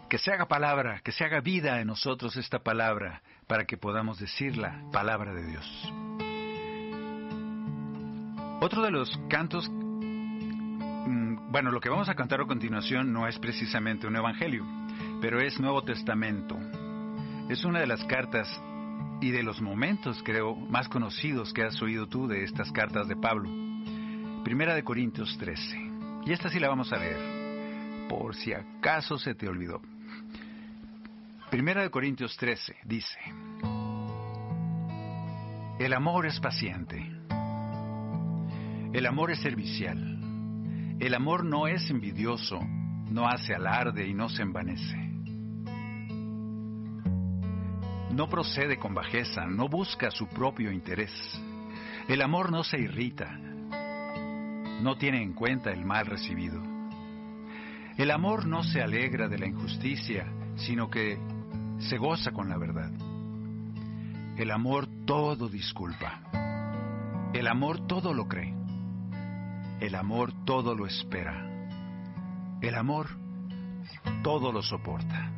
Que se haga palabra, que se haga vida en nosotros esta palabra, para que podamos decir la palabra de Dios. Otro de los cantos, bueno, lo que vamos a cantar a continuación no es precisamente un evangelio, pero es Nuevo Testamento. Es una de las cartas y de los momentos, creo, más conocidos que has oído tú de estas cartas de Pablo. Primera de Corintios 13. Y esta sí la vamos a leer, por si acaso se te olvidó. Primera de Corintios 13 dice: el amor es paciente. El amor es servicial. El amor no es envidioso, no hace alarde y no se envanece. No procede con bajeza, no busca su propio interés. El amor no se irrita, no tiene en cuenta el mal recibido. El amor no se alegra de la injusticia, sino que se goza con la verdad. El amor todo disculpa. El amor todo lo cree. El amor todo lo espera. El amor todo lo soporta.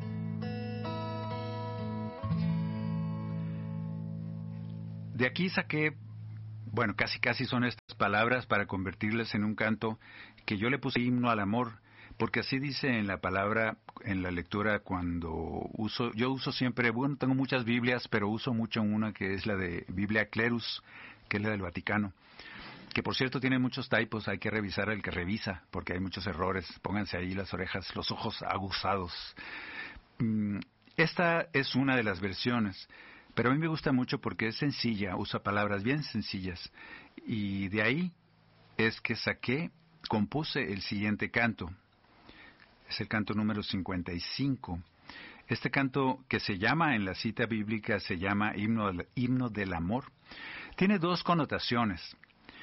De aquí saqué, bueno, casi son estas palabras para convertirlas en un canto que yo le puse himno al amor, porque así dice en la palabra, en la lectura cuando yo uso siempre, bueno, tengo muchas Biblias, pero uso mucho una que es la de Biblia Clerus, que es la del Vaticano, que por cierto tiene muchos typos, hay que revisar el que revisa, porque hay muchos errores, pónganse ahí las orejas, los ojos aguzados. Esta es una de las versiones, pero a mí me gusta mucho porque es sencilla, usa palabras bien sencillas, y de ahí es que compuse el siguiente canto. Es el canto número 55. Este canto, que se llama en la cita bíblica, se llama himno del amor. Tiene dos connotaciones.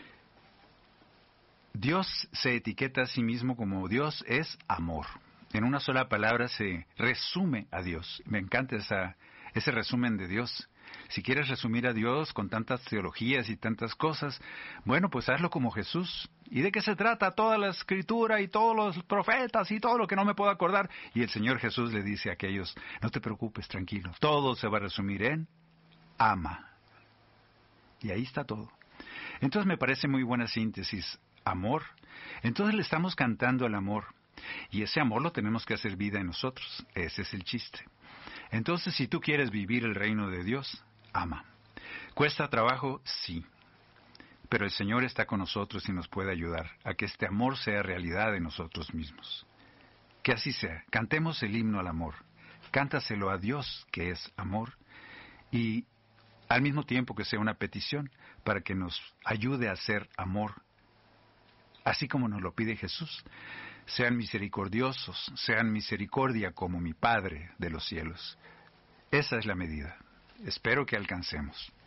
Dios se etiqueta a sí mismo como Dios es amor. En una sola palabra se resume a Dios. Me encanta ese resumen de Dios. Si quieres resumir a Dios con tantas teologías y tantas cosas, bueno, pues hazlo como Jesús. ¿Y de qué se trata toda la escritura y todos los profetas y todo lo que no me puedo acordar? Y el Señor Jesús le dice a aquellos: no te preocupes, tranquilo, todo se va a resumir en ama. Y ahí está todo. Entonces me parece muy buena síntesis. Amor. Entonces le estamos cantando al amor. Y ese amor lo tenemos que hacer vida en nosotros. Ese es el chiste. Entonces, si tú quieres vivir el reino de Dios, ama. ¿Cuesta trabajo? Sí. Pero el Señor está con nosotros y nos puede ayudar a que este amor sea realidad en nosotros mismos. Que así sea. Cantemos el himno al amor. Cántaselo a Dios, que es amor, y al mismo tiempo que sea una petición para que nos ayude a ser amor, así como nos lo pide Jesús. Sean misericordiosos, sean misericordia como mi Padre de los cielos. Esa es la medida. Espero que alcancemos.